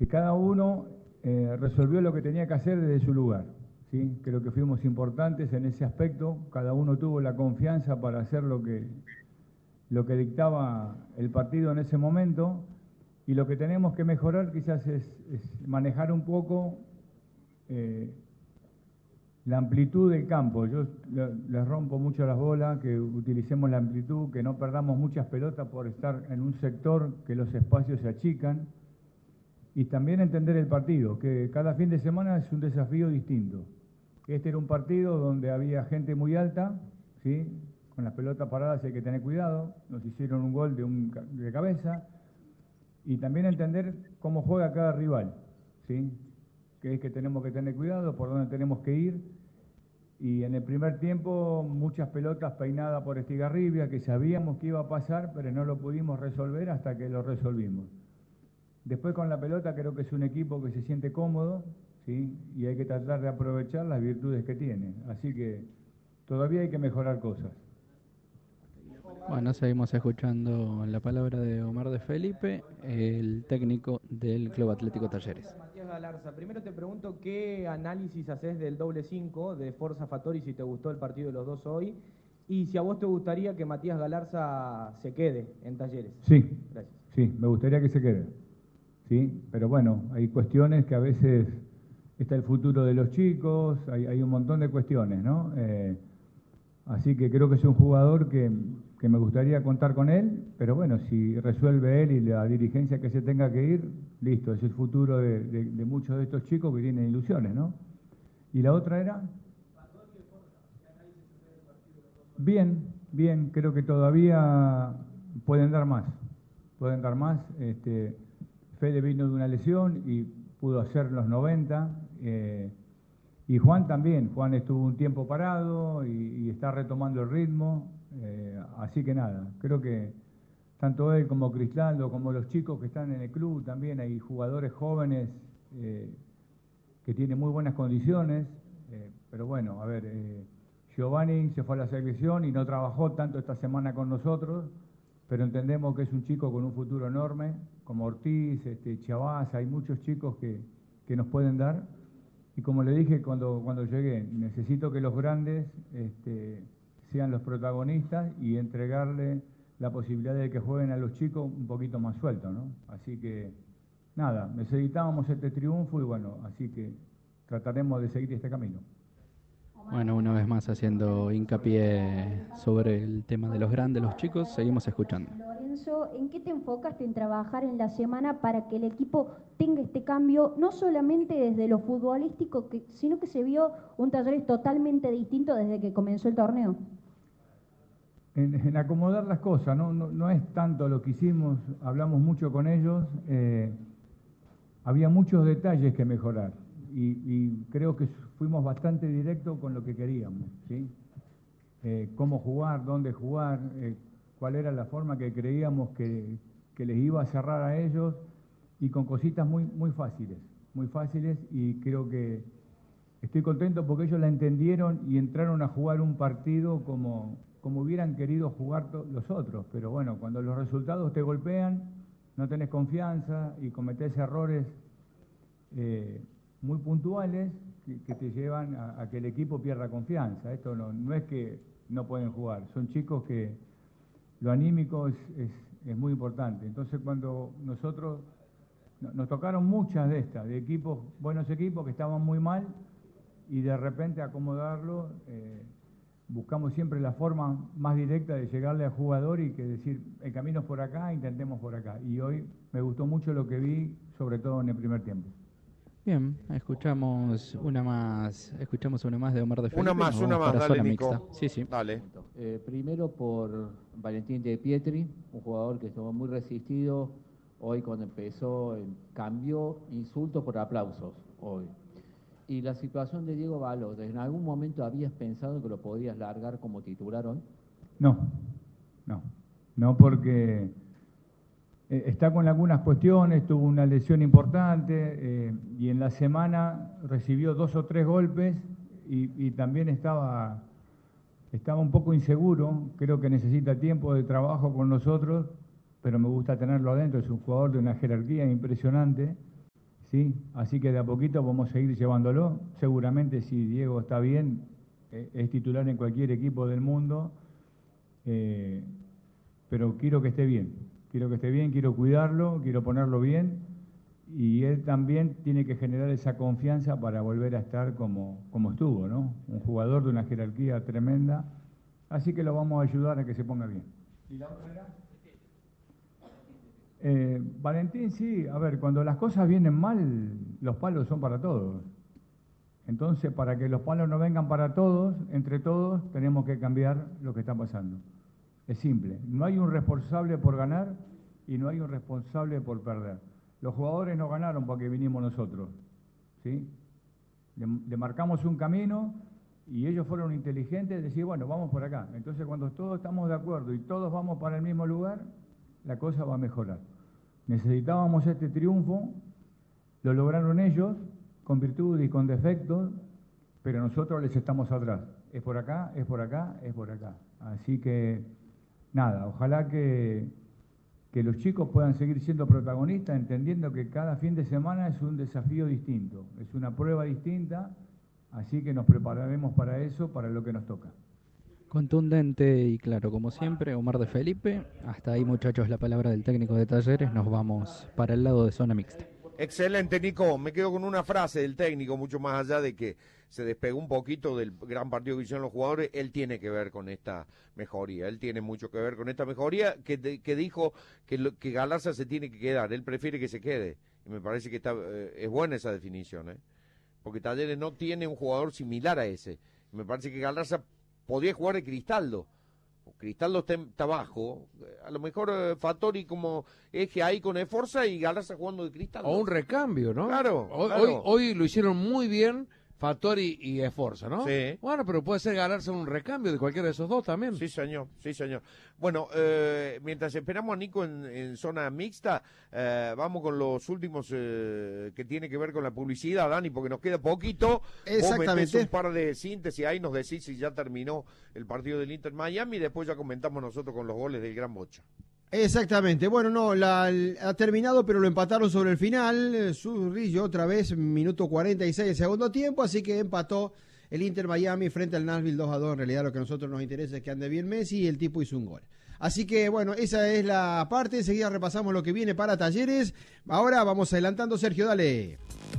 que cada uno resolvió lo que tenía que hacer desde su lugar, ¿sí? Creo que fuimos importantes en ese aspecto, cada uno tuvo la confianza para hacer lo que dictaba el partido en ese momento, y lo que tenemos que mejorar quizás es manejar un poco la amplitud del campo. Yo les rompo mucho las bolas, que utilicemos la amplitud, que no perdamos muchas pelotas por estar en un sector que los espacios se achican, y también entender el partido, que cada fin de semana es un desafío distinto. Este era un partido donde había gente muy alta, ¿sí? Con las pelotas paradas hay que tener cuidado, nos hicieron un gol de cabeza, y también entender cómo juega cada rival, ¿sí? Que es que tenemos que tener cuidado, por dónde tenemos que ir, y en el primer tiempo muchas pelotas peinadas por Estigarribia, que sabíamos que iba a pasar, pero no lo pudimos resolver hasta que lo resolvimos. Después con la pelota creo que es un equipo que se siente cómodo, ¿sí? Y hay que tratar de aprovechar las virtudes que tiene, así que todavía hay que mejorar cosas. Bueno, seguimos escuchando la palabra de Omar de Felipe, el técnico del Club Atlético Talleres. Matías Galarza, primero te pregunto qué análisis haces del doble 5 de Forza Fattori, si te gustó el partido de los dos hoy, y si a vos te gustaría que Matías Galarza se quede en Talleres. Sí, gracias. Sí, me gustaría que se quede, ¿sí? Pero bueno, hay cuestiones que a veces está el futuro de los chicos, hay un montón de cuestiones, ¿no? Así que creo que es un jugador que me gustaría contar con él, pero bueno, si resuelve él y la dirigencia que se tenga que ir, listo, es el futuro de muchos de estos chicos que tienen ilusiones, ¿no? ¿Y la otra era? Bien, creo que todavía pueden dar más, Fede vino de una lesión y pudo hacer los 90, y Juan también, Juan estuvo un tiempo parado y está retomando el ritmo, así que nada, creo que tanto él como Cristaldo, como los chicos que están en el club, también hay jugadores jóvenes que tienen muy buenas condiciones, pero bueno, a ver, Giovanni se fue a la selección y no trabajó tanto esta semana con nosotros, pero entendemos que es un chico con un futuro enorme, como Ortiz, Chavaz, hay muchos chicos que nos pueden dar. Y como le dije cuando llegué, necesito que los grandes sean los protagonistas y entregarle la posibilidad de que jueguen a los chicos un poquito más sueltos, ¿no? Así que, nada, necesitábamos este triunfo y bueno, así que trataremos de seguir este camino. Bueno, una vez más haciendo hincapié sobre el tema de los grandes, los chicos, seguimos escuchando. Lorenzo, ¿en qué te enfocaste en trabajar en la semana para que el equipo tenga este cambio, no solamente desde lo futbolístico, sino que se vio un Talleres totalmente distinto desde que comenzó el torneo? En acomodar las cosas, no es tanto lo que hicimos, hablamos mucho con ellos, había muchos detalles que mejorar y creo que fuimos bastante directos con lo que queríamos, ¿sí? Cómo jugar, dónde jugar, cuál era la forma que creíamos que les iba a cerrar a ellos, y con cositas muy fáciles, y creo que estoy contento porque ellos la entendieron y entraron a jugar un partido como hubieran querido jugar los otros, pero bueno, cuando los resultados te golpean, no tenés confianza y cometés errores muy puntuales que te llevan a que el equipo pierda confianza. Esto no es que no pueden jugar, son chicos que lo anímico es muy importante. Entonces cuando nosotros nos tocaron muchas de estas, de buenos equipos que estaban muy mal, y de repente acomodarlo, buscamos siempre la forma más directa de llegarle al jugador y que decir, el camino es por acá, intentemos por acá. Y hoy me gustó mucho lo que vi, sobre todo en el primer tiempo. Bien, escuchamos una más de Omar de Felipe. Una más, dale, Nico. Sí. Dale. Primero por Valentín de Pietri, un jugador que estuvo muy resistido. Hoy cuando empezó, cambió insultos por aplausos, hoy. Y la situación de Diego Valor, ¿en algún momento habías pensado que lo podías largar como titular hoy? No, porque está con algunas cuestiones, tuvo una lesión importante y en la semana recibió 2 o 3 golpes y también estaba un poco inseguro. Creo que necesita tiempo de trabajo con nosotros, pero me gusta tenerlo adentro. Es un jugador de una jerarquía impresionante ¿sí? Así que de a poquito vamos a seguir llevándolo. Seguramente si Diego está bien, es titular en cualquier equipo del mundo, pero quiero que esté bien. Quiero cuidarlo, quiero ponerlo bien, y él también tiene que generar esa confianza para volver a estar como estuvo, ¿no? Un jugador de una jerarquía tremenda, así que lo vamos a ayudar a que se ponga bien. ¿Y la otra era? Valentín, sí, a ver, cuando las cosas vienen mal, los palos son para todos. Entonces, para que los palos no vengan para todos, entre todos, tenemos que cambiar lo que está pasando. Es simple, no hay un responsable por ganar y no hay un responsable por perder. Los jugadores no ganaron porque vinimos nosotros, ¿sí? Le marcamos un camino y ellos fueron inteligentes de decir, bueno, vamos por acá. Entonces, cuando todos estamos de acuerdo y todos vamos para el mismo lugar, la cosa va a mejorar. Necesitábamos este triunfo, lo lograron ellos, con virtudes y con defectos, pero nosotros les estamos atrás. Es por acá, es por acá, es por acá. Así que, nada, ojalá que los chicos puedan seguir siendo protagonistas, entendiendo que cada fin de semana es un desafío distinto, es una prueba distinta, así que nos prepararemos para eso, para lo que nos toca. Contundente y claro, como siempre, Omar de Felipe. Hasta ahí, muchachos, la palabra del técnico de Talleres. Nos vamos para el lado de zona mixta. Excelente, Nico. Me quedo con una frase del técnico, mucho más allá de que se despegó un poquito del gran partido que hicieron los jugadores. Él tiene que ver con esta mejoría. Él tiene mucho que ver con esta mejoría que dijo que Galarza se tiene que quedar. Él prefiere que se quede. Y me parece que es buena esa definición, porque Talleres no tiene un jugador similar a ese. Y me parece que Galarza podría jugar de Cristaldo. Cristaldo está bajo, a lo mejor Fattori como eje ahí con Esforza y Galarza jugando de Cristaldo. O un recambio, ¿no? Claro, Hoy lo hicieron muy bien Fattori y Esforza, ¿no? Sí. Bueno, pero puede ser Galarza un recambio de cualquiera de esos dos también. Sí, señor. Bueno, mientras esperamos a Nico en zona mixta, vamos con los últimos que tiene que ver con la publicidad, Dani, porque nos queda poquito. Exactamente. Vos metés un par de síntesis ahí, nos decís si ya terminó el partido del Inter Miami y después ya comentamos nosotros con los goles del Gran Bocha. Exactamente, bueno, no, ha terminado, pero lo empataron sobre el final, Zurrillo otra vez, minuto 46 del segundo tiempo, así que empató el Inter Miami frente al Nashville 2-2, en realidad lo que a nosotros nos interesa es que ande bien Messi y el tipo hizo un gol. Así que bueno, esa es la parte, enseguida repasamos lo que viene para Talleres, ahora vamos adelantando, Sergio, dale.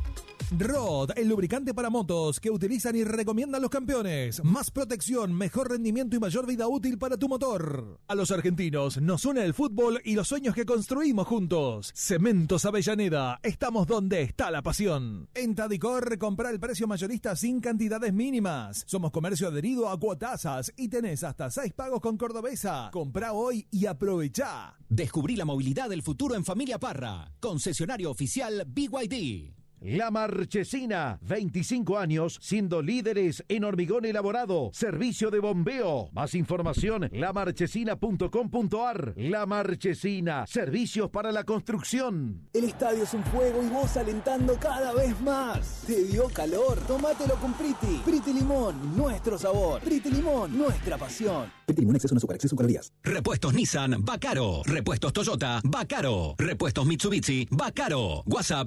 Rod, el lubricante para motos que utilizan y recomiendan los campeones. Más protección, mejor rendimiento y mayor vida útil para tu motor. A los argentinos nos une el fútbol y los sueños que construimos juntos. Cementos Avellaneda, estamos donde está la pasión. En Tadicor, compra el precio mayorista sin cantidades mínimas. Somos comercio adherido a Cuotasas y tenés hasta 6 pagos con Cordobesa. Comprá hoy y aprovechá. Descubrí la movilidad del futuro en Familia Parra. Concesionario oficial BYD. La Marchesina, 25 años siendo líderes en hormigón elaborado, servicio de bombeo. Más información, lamarchesina.com.ar. La Marchesina, servicios para la construcción. El estadio es un fuego y vos alentando cada vez más. ¿Te dio calor? Tómatelo con Priti. Priti Limón, nuestro sabor. Priti Limón, nuestra pasión. Priti Limón, exceso en azúcar, exceso en calorías. Repuestos Nissan, va caro. Repuestos Toyota, va caro. Repuestos Mitsubishi, va caro. WhatsApp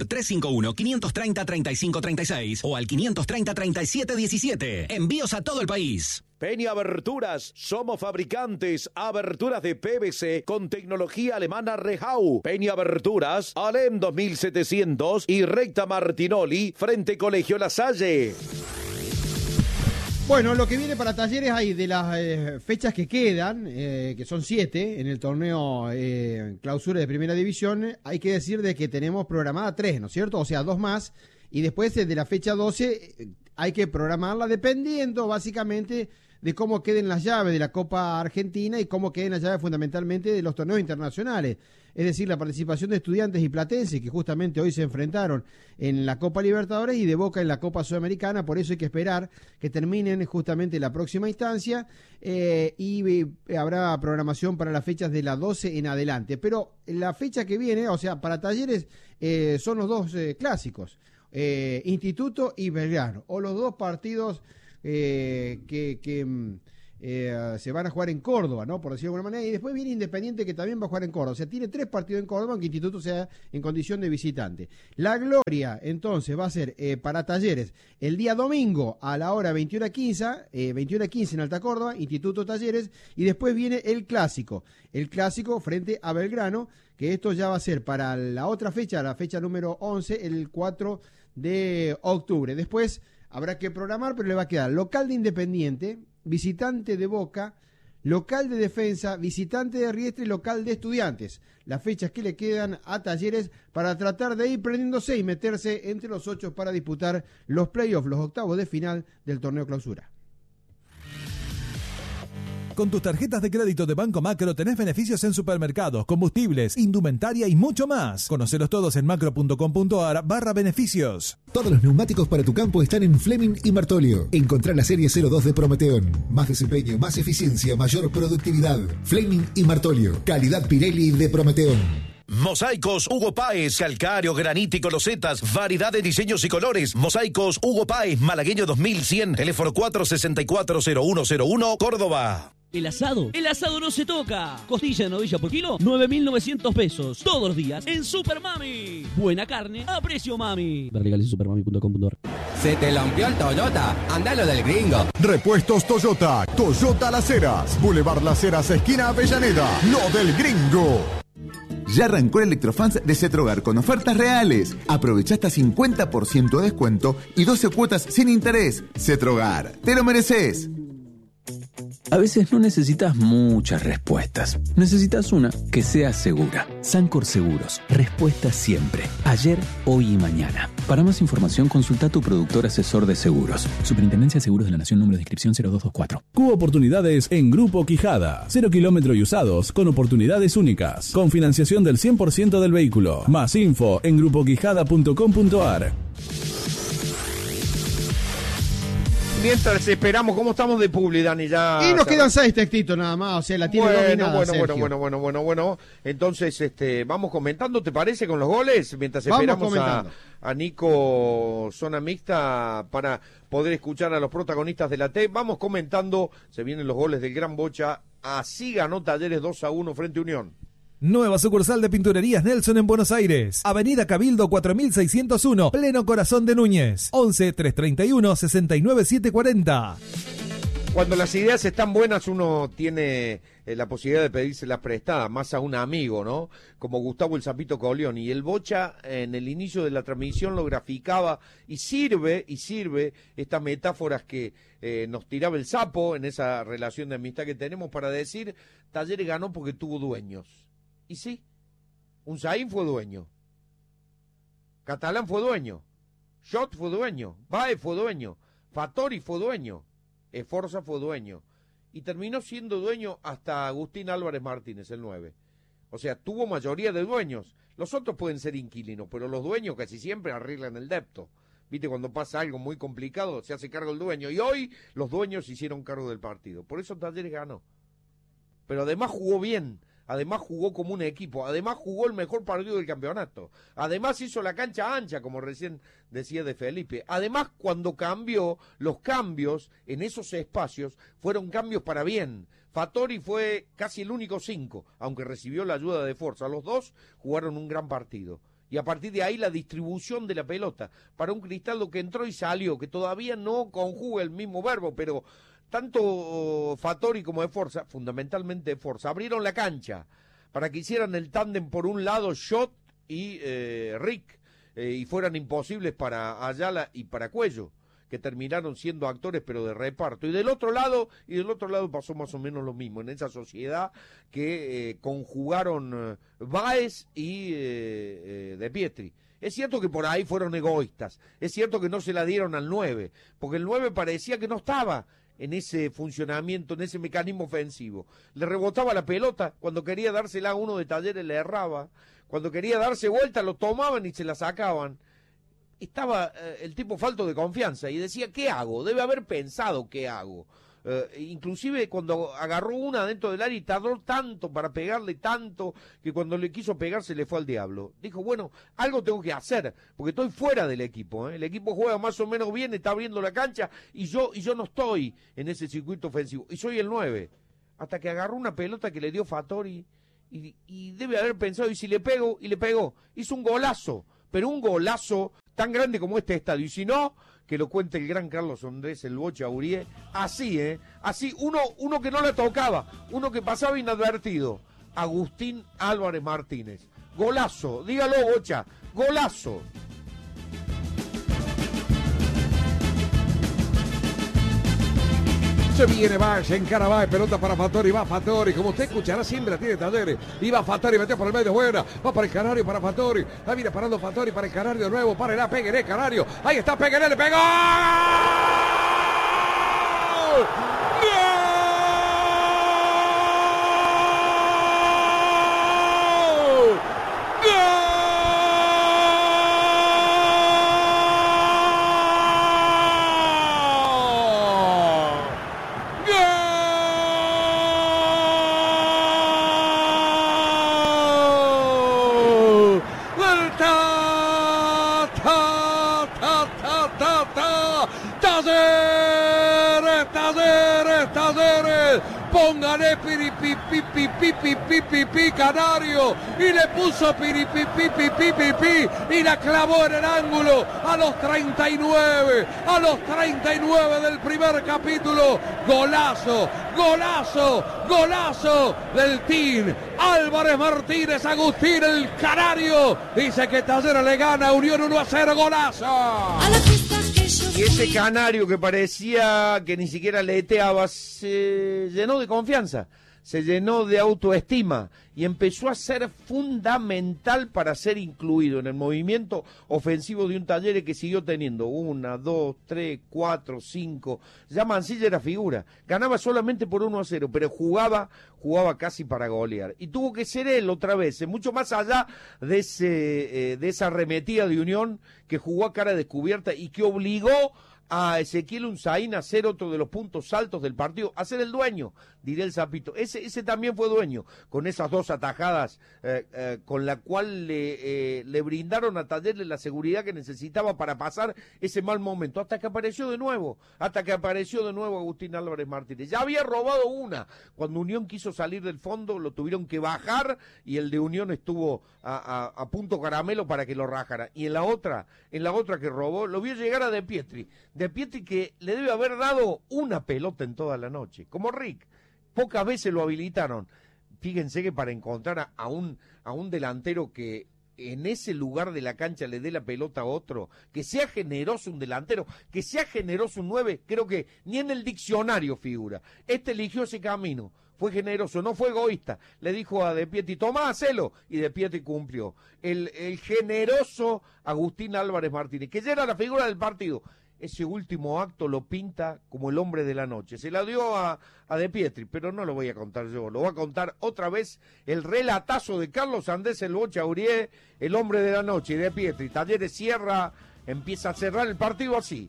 351-530-3536 o al 530-3717. Envíos a todo el país. Peña Aberturas, somos fabricantes, aberturas de PVC con tecnología alemana Rehau. Peña Aberturas, Alem 2700 y Recta Martinoli, frente Colegio La Salle. Bueno, lo que viene para Talleres hay de las fechas que quedan, que son 7 en el torneo clausura de Primera División, hay que decir de que tenemos programada 3, ¿no es cierto? O sea, 2 más, y después de la fecha 12 hay que programarla dependiendo básicamente de cómo queden las llaves de la Copa Argentina y cómo queden las llaves fundamentalmente de los torneos internacionales. Es decir, la participación de Estudiantes y Platense, que justamente hoy se enfrentaron en la Copa Libertadores y de Boca en la Copa Sudamericana. Por eso hay que esperar que terminen justamente la próxima instancia y habrá programación para las fechas de la 12 en adelante. Pero la fecha que viene, o sea, para Talleres son los dos clásicos, Instituto y Belgrano, o los dos partidos que se van a jugar en Córdoba, ¿no? Por decirlo de alguna manera, y después viene Independiente, que también va a jugar en Córdoba. O sea, tiene 3 partidos en Córdoba, aunque Instituto sea en condición de visitante. La gloria, entonces, va a ser para Talleres el día domingo a la hora 21:15 en Alta Córdoba, Instituto Talleres, y después viene el clásico frente a Belgrano, que esto ya va a ser para la otra fecha, la fecha número 11, el 4 de octubre. Después habrá que programar, pero le va a quedar local de Independiente, visitante de Boca, local de Defensa, visitante de Riestre y local de Estudiantes. Las fechas que le quedan a Talleres para tratar de ir prendiéndose y meterse entre los 8 para disputar los playoffs, los octavos de final del torneo Clausura. Con tus tarjetas de crédito de Banco Macro tenés beneficios en supermercados, combustibles, indumentaria y mucho más. Conocelos todos en macro.com.ar/beneficios. Todos los neumáticos para tu campo están en Fleming y Martolio. Encontrá la serie 02 de Prometeon. Más desempeño, más eficiencia, mayor productividad. Fleming y Martolio. Calidad Pirelli de Prometeon. Mosaicos Hugo Páez, calcáreo, granito y losetas, variedad de diseños y colores. Mosaicos Hugo Páez, Malagueño 2100, teléfono 464-0101, Córdoba. El asado no se toca. Costilla de novilla por kilo, 9.900 pesos. Todos los días en Super Mami. Buena carne a precio mami. Ver legales en supermami.com.ar. ¿Se te lampió el Toyota? Andalo del Gringo. Repuestos Toyota. Toyota Las Heras. Boulevard Las Heras, esquina Avellaneda. Lo del Gringo. Ya arrancó el Electrofans de Cetrogar con ofertas reales. Aprovecha hasta 50% de descuento y 12 cuotas sin interés. Cetrogar, te lo mereces. A veces no necesitas muchas respuestas. Necesitas una que sea segura. Sancor Seguros. Respuesta siempre. Ayer, hoy y mañana. Para más información, consulta a tu productor asesor de seguros. Superintendencia de Seguros de la Nación, número de inscripción 0224. Cubo Oportunidades en Grupo Quijada. 0 kilómetros y usados con oportunidades únicas. Con financiación del 100% del vehículo. Más info en grupoquijada.com.ar. Mientras esperamos, ¿cómo estamos de publi, Dani? Ya y nos quedan 6 textitos nada más, o sea, la tiene dominada, Bueno. Entonces, vamos comentando, ¿te parece, con los goles? Mientras esperamos a Nico, zona mixta, para poder escuchar a los protagonistas de la T. Vamos comentando, se vienen los goles del Gran Bocha. Así ganó Talleres 2-1 frente a Unión. Nueva sucursal de Pinturerías Nelson en Buenos Aires. Avenida Cabildo 4601, pleno corazón de Núñez. 11-331-69740. Cuando las ideas están buenas, uno tiene la posibilidad de pedírselas prestadas, más a un amigo, ¿no? Como Gustavo el Zapito Coleón. Y el Bocha, en el inicio de la transmisión, lo graficaba y sirve estas metáforas que nos tiraba el Sapo en esa relación de amistad que tenemos para decir, Talleres ganó porque tuvo dueños. Y sí, Unzaín fue dueño, Catalán fue dueño, Schott fue dueño, Baez fue dueño, Fattori fue dueño, Esforza fue dueño, y terminó siendo dueño hasta Agustín Álvarez Martínez, el 9. O sea, tuvo mayoría de dueños. Los otros pueden ser inquilinos, pero los dueños casi siempre arreglan el depto. Viste, cuando pasa algo muy complicado, se hace cargo el dueño, y hoy los dueños se hicieron cargo del partido. Por eso Talleres ganó. Pero además jugó bien. Además jugó como un equipo, además jugó el mejor partido del campeonato, además hizo la cancha ancha, como recién decía de Felipe, además cuando cambió, los cambios en esos espacios fueron cambios para bien. Fattori fue casi el único 5, aunque recibió la ayuda de Forza, los dos jugaron un gran partido. Y a partir de ahí la distribución de la pelota para un Cristaldo que entró y salió, que todavía no conjuga el mismo verbo, pero tanto Fattori como Esforza, fundamentalmente Esforza, abrieron la cancha para que hicieran el tándem por un lado Schott y Rick, y fueran imposibles para Ayala y para Cuello, que terminaron siendo actores pero de reparto. Y del otro lado pasó más o menos lo mismo, en esa sociedad que conjugaron Baez y De Pietri. Es cierto que por ahí fueron egoístas, es cierto que no se la dieron al 9, porque el 9 parecía que no estaba en ese funcionamiento, en ese mecanismo ofensivo. Le rebotaba la pelota, cuando quería dársela a uno de Talleres le erraba, cuando quería darse vuelta lo tomaban y se la sacaban. Estaba el tipo falto de confianza y decía, ¿qué hago? Debe haber pensado, ¿qué hago? Inclusive cuando agarró una dentro del área y tardó tanto para pegarle tanto que cuando le quiso pegar se le fue al diablo. Dijo, bueno, algo tengo que hacer porque estoy fuera del equipo. El equipo juega más o menos bien, está abriendo la cancha y yo no estoy en ese circuito ofensivo y soy el 9. Hasta que agarró una pelota que le dio Fattori y debe haber pensado, y si le pego, y le pegó. Hizo un golazo, pero un golazo tan grande como este estadio. Y si no, que lo cuente el gran Carlos Ondrés, el Bocha Urié, así, así, uno que no le tocaba, uno que pasaba inadvertido, Agustín Álvarez Martínez. Golazo, dígalo, Bocha, golazo. Se viene, va, se encara, va, pelota para Fattori, va Fattori, como usted escuchará siempre la tiene Talleres, y va Fattori, metió por el medio, buena, va para el Canario, para Fattori, ahí viene parando Fattori para el Canario de nuevo, para Pegueré, Canario, ahí está Pegueré, le pegó. Póngale piripipipipipipipi Canario y le puso piripipipipipipi y la clavó en el ángulo a los 39 del primer capítulo. Golazo, golazo, golazo del Team Álvarez Martínez. Agustín el Canario dice que Talleres le gana a Unión 1-0, golazo. Y ese Canario que parecía que ni siquiera leteaba se llenó de confianza, se llenó de autoestima y empezó a ser fundamental para ser incluido en el movimiento ofensivo de un Talleres que siguió teniendo 1, 2, 3, 4, 5. Ya Mancilla era figura, ganaba solamente por 1-0, pero jugaba casi para golear. Y tuvo que ser él otra vez, mucho más allá de esa arremetida de Unión que jugó a cara descubierta y que obligó a Ezequiel Unzaín a ser otro de los puntos altos del partido, a ser el dueño, diré el Zapito. Ese también fue dueño, con esas dos atajadas, con la cual le brindaron a Talleres la seguridad que necesitaba para pasar ese mal momento, hasta que apareció de nuevo Agustín Álvarez Martínez. Ya había robado una, cuando Unión quiso salir del fondo, lo tuvieron que bajar, y el de Unión estuvo a punto caramelo para que lo rajara. Y en la otra que robó, lo vio llegar a De Pietri que le debe haber dado una pelota en toda la noche, como Rick. Pocas veces lo habilitaron. Fíjense que para encontrar a un delantero que en ese lugar de la cancha le dé la pelota a otro, que sea generoso un delantero, que sea generoso un 9, creo que ni en el diccionario figura. Eligió ese camino, fue generoso, no fue egoísta. Le dijo a De Pietri, tomá, hacelo, y De Pietri cumplió. El generoso Agustín Álvarez Martínez, que ya era la figura del partido. Ese último acto lo pinta como el hombre de la noche. Se la dio a De Pietri, pero no lo voy a contar yo. Lo va a contar otra vez el relatazo de Carlos Andrés, el Bocha Urié, el hombre de la noche, De Pietri. Talleres cierra, empieza a cerrar el partido así.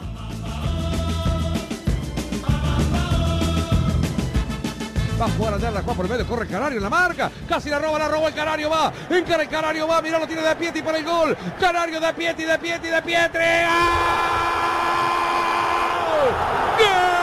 Va a jugar allá, la juega por el medio, corre el Canario en la marca, casi la roba el Canario, va, encara el Canario, va, mirá, lo tiene De Pietri para el gol, Canario, De Pietri, ¡gol! ¡Gol!